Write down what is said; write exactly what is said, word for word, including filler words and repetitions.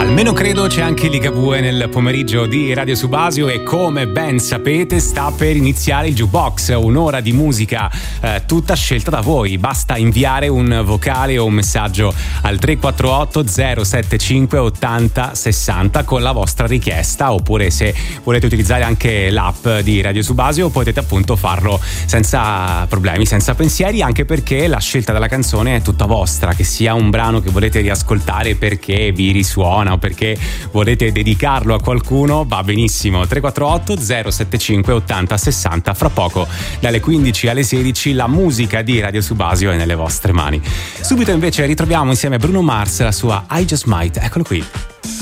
Almeno credo c'è anche Ligabue nel pomeriggio di Radio Subasio e come ben sapete sta per iniziare il Jukebox, un'ora di musica eh, tutta scelta da voi. Basta inviare un vocale o un messaggio al tre quattro otto zero sette cinque ottanta sessanta con la vostra richiesta, oppure se volete utilizzare anche l'app di Radio Subasio potete appunto farlo senza problemi, senza pensieri, anche perché la scelta della canzone è tutta vostra, che sia un brano che volete riascoltare perché vi risuona o perché volete dedicarlo a qualcuno, va benissimo. Tre quattro otto zero sette cinque ottanta sessanta. Fra poco dalle quindici alle sedici la musica di Radio Subasio è nelle vostre mani. Subito invece ritroviamo insieme Bruno Mars la sua I Just Might. Eccolo qui.